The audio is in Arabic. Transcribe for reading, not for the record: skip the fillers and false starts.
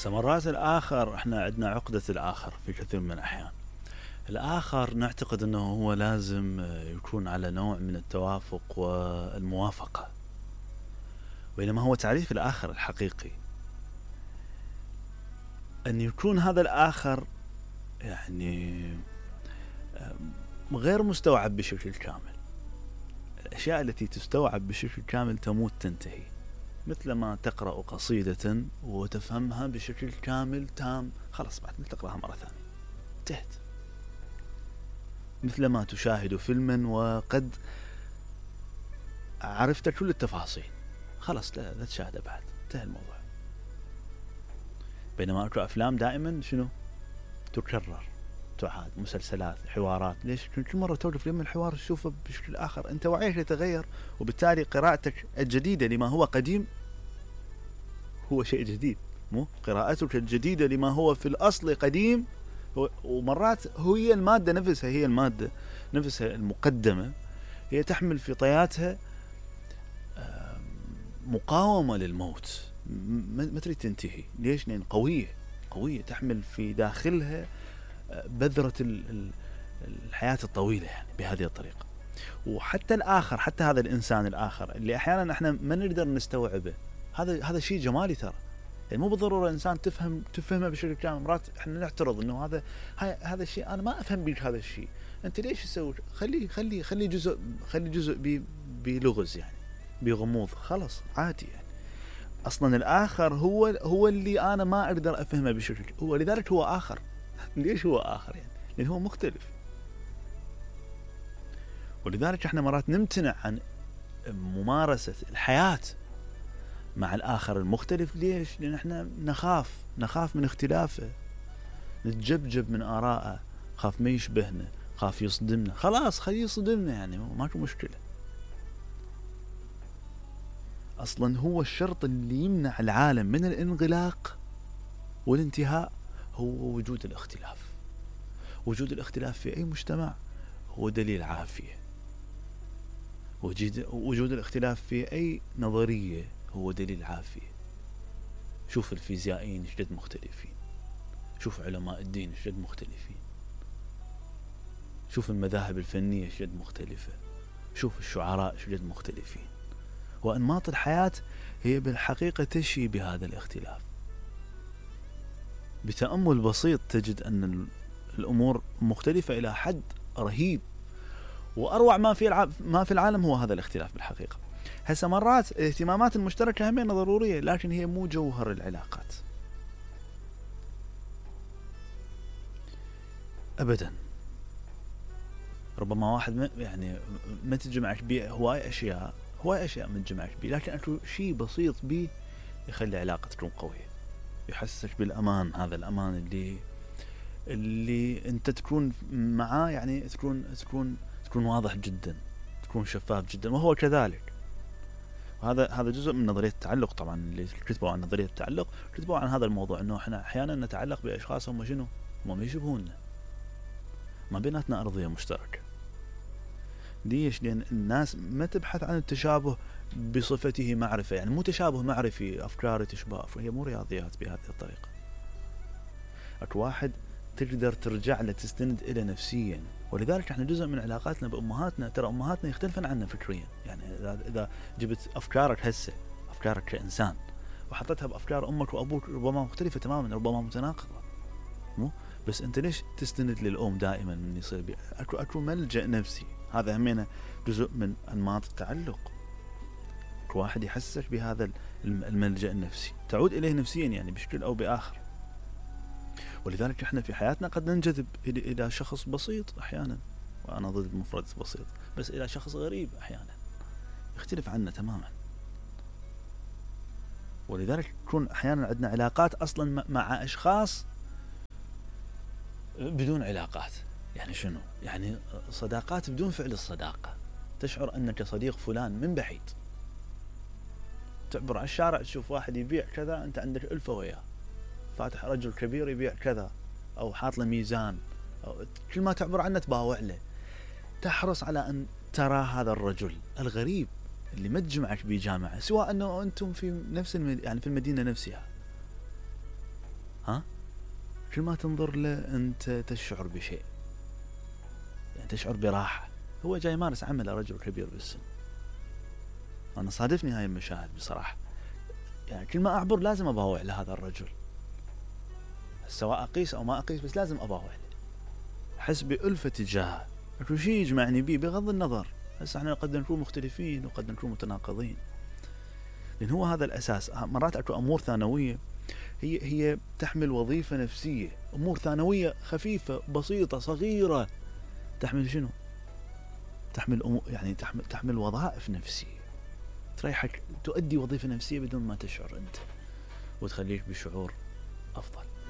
مرات الآخر احنا عندنا عقدة الآخر في كثير من الأحيان. الآخر نعتقد أنه هو لازم يكون على نوع من التوافق والموافقة، بينما هو تعريف الآخر الحقيقي أن يكون هذا الآخر يعني غير مستوعب بشكل كامل. الأشياء التي تستوعب بشكل كامل تموت تنتهي، مثل ما تقرأ قصيدة وتفهمها بشكل كامل تام، خلاص بعد ما تقرأها مرة ثانية انتهت. مثل ما تشاهد فيلما وقد عرفت كل التفاصيل، خلاص لا تشاهده بعد، انتهى الموضوع. بينما اكو افلام دائما شنو تكرر تعاد، مسلسلات، حوارات، ليش كل مرة توقف لما الحوار تشوفه بشكل آخر، أنت وعيك يتغير، وبالتالي قراءتك الجديدة لما هو قديم هو شيء جديد، مو قراءتك الجديدة لما هو في الأصل قديم. ومرات هي المادة نفسها، هي المادة نفسها المقدمة هي تحمل في طياتها مقاومة للموت، ما تريد تنتهي. ليش؟ لأن قوية تحمل في داخلها بذرة الحياة الطويلة، يعني بهذه الطريقة. وحتى الآخر، حتى هذا الإنسان الآخر اللي أحيانا احنا ما نقدر نستوعبه، هذا شيء جمالي ترى. يعني مو بالضرورة إنسان تفهمه بشكل كامل. مرات احنا نعترض إنه هذا الشيء أنا ما أفهم بيك، هذا الشيء أنت ليش تسوي؟ خلي جزء بلغز، يعني بغموض، خلاص عادي. يعني أصلا الآخر هو اللي أنا ما أقدر أفهمه بشكل، ولذلك هو آخر. ليش هو آخر؟ يعني لأن هو مختلف. ولذلك احنا مرات نمتنع عن ممارسة الحياة مع الآخر المختلف. ليش؟ لأن احنا نخاف من اختلافه، نتجبجب من آراءه، خاف ما يشبهنا، خاف يصدمنا. خلاص خليه يصدمنا، يعني ماكو مشكلة. أصلا هو الشرط اللي يمنع العالم من الانغلاق والانتهاء هو وجود الاختلاف. وجود الاختلاف في أي مجتمع هو دليل عافية. وجود الاختلاف في أي نظرية هو دليل عافية. شوف الفيزيائيين شدد مختلفين، شوف علماء الدين شدد مختلفين، شوف المذاهب الفنية شدد مختلفة، شوف الشعراء شدد مختلفين. وأنماط الحياة هي بالحقيقة تشي بهذا الاختلاف. بتأمل بسيط تجد أن الأمور مختلفة إلى حد رهيب، وأروع ما في العالم هو هذا الاختلاف بالحقيقة. هسه مرات الاهتمامات المشتركة همين ضرورية، لكن هي مو جوهر العلاقات أبدا. ربما واحد ما تجمعك بيه هواي أشياء ما تجمعك بيه، لكن أكو شيء بسيط بيه يخلي علاقتكم قوية، يحسسك بالأمان. هذا الأمان اللي أنت تكون معاه، يعني تكون واضح جدا، تكون شفاف جدا، وهو كذلك. هذا جزء من نظرية التعلق. طبعا اللي كتبوا عن نظرية التعلق كتبوا عن هذا الموضوع، انه احنا احيانا نتعلق باشخاص هم شنو؟ هم يشبهوننا، ما بيناتنا ارضية مشتركة. ليش؟ لان الناس ما تبحث عن التشابه بصفته معرفة، يعني مو تشابه معرفي، افكار تشبه، هي مو رياضيات بهذه الطريقة. اكو واحد تقدر ترجع له، تستند إلى نفسيا. ولذلك احنا جزء من علاقاتنا بأمهاتنا، ترى أمهاتنا يختلفن عنا فكريا. يعني إذا جبت أفكارك هسه، أفكارك كإنسان، وحطيتها بأفكار أمك وأبوك، ربما مختلفة تماما، ربما متناقضة، مو بس أنت ليش تستند للأم دائما من يصير أكو ملجأ نفسي. هذا همينه جزء من أنماط التعلق. أكو واحد يحسسك بهذا الملجأ النفسي، تعود إليه نفسيا يعني بشكل أو بآخر. ولذلك احنا في حياتنا قد ننجذب الى شخص بسيط احيانا، وانا ضد مفردة بسيط، بس الى شخص غريب احيانا يختلف عنا تماما. ولذلك يكون احيانا عندنا علاقات اصلا مع اشخاص بدون علاقات. يعني شنو؟ يعني صداقات بدون فعل الصداقة. تشعر انك صديق فلان من بعيد، تعبر على الشارع تشوف واحد يبيع كذا، انت عندك ألفة وياه، فاتح رجل كبير يبيع كذا، أو حاط له ميزان، أو كل ما تعبر عنه تباوع له. تحرص على أن ترى هذا الرجل الغريب اللي ما تجمعك بجامعة، سواء أنه أنتم في نفس يعني في المدينة نفسها. ها، كل ما تنظر له أنت تشعر بشيء، يعني تشعر براحة. هو جاي يمارس عمله، رجل كبير بالسن. أنا صادفني هاي المشاهد بصراحة، يعني كل ما أعبر لازم أباوع لهذا الرجل، سواء أقيس أو ما أقيس، بس لازم أباوع له، أحس بألفة تجاهه. أكو شيء يجمعني بيه بغض النظر. هسه احنا قد نكون مختلفين وقد نكون متناقضين، لأن هو هذا الأساس. مرات أكو أمور ثانوية هي تحمل وظيفة نفسية، أمور ثانوية خفيفة بسيطة صغيرة تحمل شنو؟ تحمل يعني تحمل وظائف نفسية تريحك، تؤدي وظيفة نفسية بدون ما تشعر أنت، وتخليك بشعور أفضل.